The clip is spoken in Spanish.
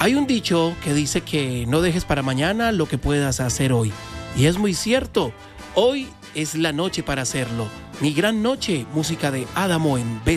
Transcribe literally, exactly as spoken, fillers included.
Hay un dicho que dice que no dejes para mañana lo que puedas hacer hoy. Y es muy cierto. Hoy es la noche para hacerlo. Mi gran noche, música de Adamo en